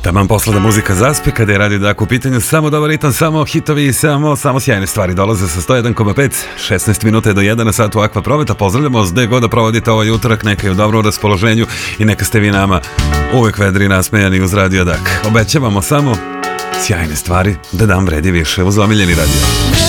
Taman posla da muzika zaspe, kada je Radio Dak u pitanju, samo dobar ritam, samo hitovi i samo sjajne stvari dolaze sa 101,5. 16 minuta je do 1 na satu Aqua Proveta. Pozdravljamo vas gde god da provodite ovaj utorak, neka je u dobrom raspoloženju i neka ste vi nama uvek vedri, nasmejani uz Radio Dak. Obećavamo samo sjajne stvari, da dan vredi više uz omiljeni radio.